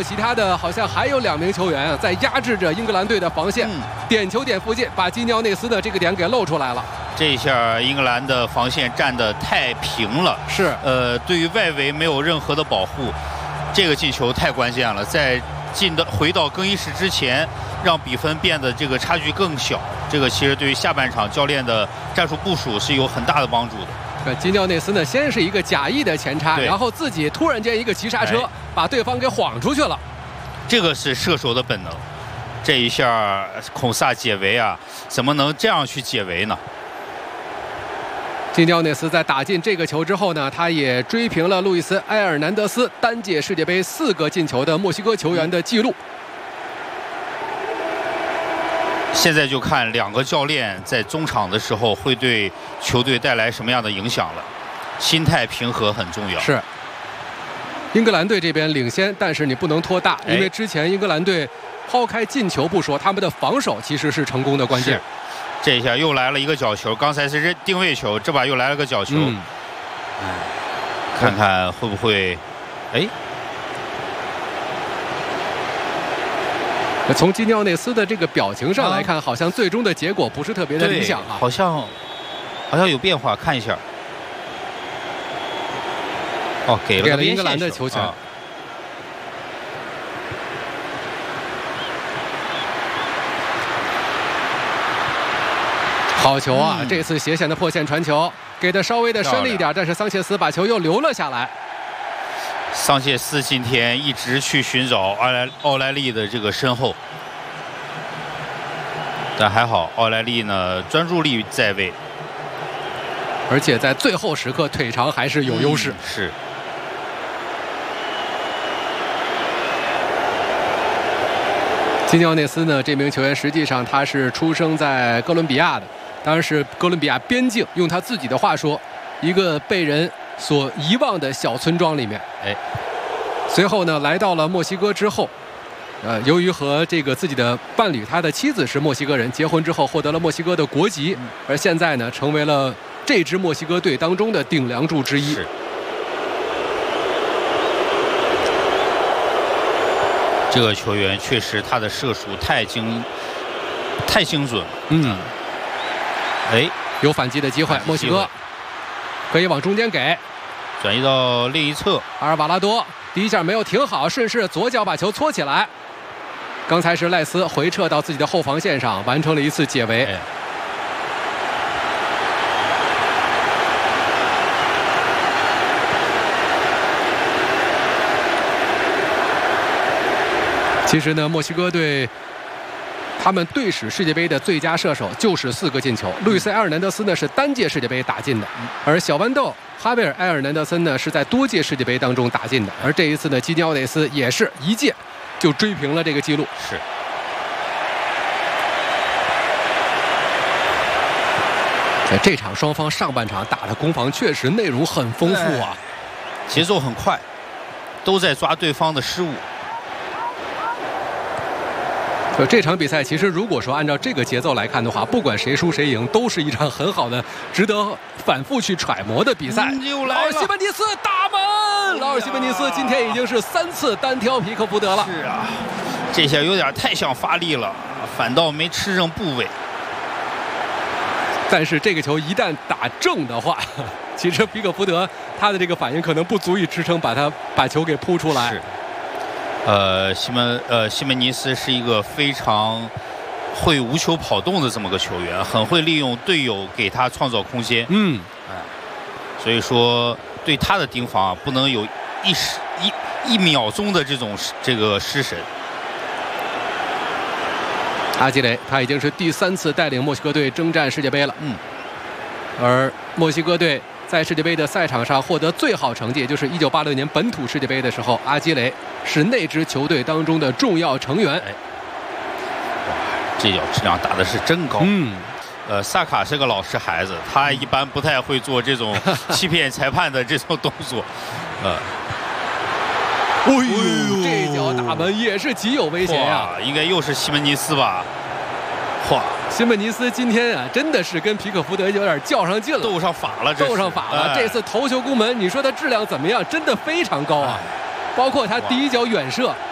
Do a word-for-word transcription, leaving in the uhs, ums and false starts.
有其他的，好像还有两名球员啊，在压制着英格兰队的防线。嗯、点球点附近，把基尼奥内斯的这个点给露出来了。 这一下英格兰的防线站得太平了， 是呃，对于外围没有任何的保护，这个进球太关键了，在进的回到更衣室之前，让比分变得这个差距更小。这个其实对于下半场教练的战术部署是有很大的帮助的。 呃，基尼奥内斯呢，先是一个假意的前插，然后自己突然间一个急刹车，哎、把对方给晃出去了。 这个是射手的本能。这一下孔萨解围啊，怎么能这样去解围呢？ 基尼奥内斯在打进这个球之后呢，他也追平了路易斯·埃尔南德斯单届世界杯四个进球的墨西哥球员的记录。 现在就看两个教练在中场的时候会对球队带来什么样的影响了。心态平和很重要。 是。英格兰队这边领先，但是你不能拖大，因为之前英格兰队抛开进球不说，他们的防守其实是成功的关键。 这一下又来了一个角球，刚才是定位球，这把又来了个角球。嗯，看看会不会，哎。 从基尼奥内斯的这个表情上来看，好像最终的结果不是特别的理想啊， 好像好像有变化，看一下。哦，给了给了英格兰的球权。啊、好球啊！嗯、这次斜线的破线传球，给的稍微的深了一点，但是桑切斯把球又留了下来。 桑切斯今天一直去寻找奥莱奥莱利的这个身后，但还好奥莱利呢专注力在位， 而且在最后时刻腿长还是有优势。 嗯、是。 基尼奥内斯呢，这名球员实际上他是出生在哥伦比亚的，当然是哥伦比亚边境，用他自己的话说，一个被人所遗忘的小村庄里面。 哎， 随后呢，来到了墨西哥之后，呃，由于和这个自己的伴侣，他的妻子是墨西哥人，结婚之后获得了墨西哥的国籍，而现在呢，成为了这支墨西哥队当中的顶梁柱之一。 是。这个球员确实他的射术太精太精准了。 嗯。 哎， 有反击的机会，墨西哥可以往中间给， 转移到另一侧。 阿尔瓦拉多第一下没有停好，顺势左脚把球搓起来。刚才是赖斯回撤到自己的后防线上，完成了一次解围。 哎、 其实呢，墨西哥队他们队史世界杯的最佳射手就是四个进球。路易斯·埃尔南德斯呢是单届世界杯打进的，而小豌豆哈维尔·埃尔南德森呢是在多届世界杯当中打进的。而这一次呢，基尼奥内斯也是一届就追平了这个记录。 是。 在这场双方上半场打的攻防确实内容很丰富啊， 节奏很快，都在抓对方的失误。 就这场比赛，其实如果说按照这个节奏来看的话，不管谁输谁赢，都是一场很好的、值得反复去揣摩的比赛。 嗯、 劳尔西门尼斯打门，劳尔西门尼斯今天已经是三次单挑皮克福德了。 是啊，这下有点太想发力了，反倒没吃正部位。 但是这个球一旦打正的话，其实皮克福德他的这个反应可能不足以支撑把他把球给扑出来。 是。呃，西门呃西门尼斯是一个非常会无球跑动的这么个球员，很会利用队友给他创造空间。 嗯， 哎，所以说对他的盯防啊，不能有一时一一秒钟的这种这个失神。 阿基雷他已经是第三次带领墨西哥队征战世界杯了。 嗯， 而墨西哥队在世界杯的赛场上获得最好成绩，也就是一九八六年本土世界杯的时候，阿基雷是那支球队当中的重要成员。 哎，哇，这脚质量打的是真高。 嗯， 呃，萨卡是个老实孩子，他一般不太会做这种欺骗裁判的这种动作。呃， 哎呦，这脚打门也是极有危险呀、 啊！应该又是西门尼斯吧？嚯！ 西门尼斯今天啊，真的是跟皮克福德有点较上劲了， 斗上法了， 斗上法了。哎、这次头球攻门，你说他质量怎么样？真的非常高啊！包括他第一脚远射，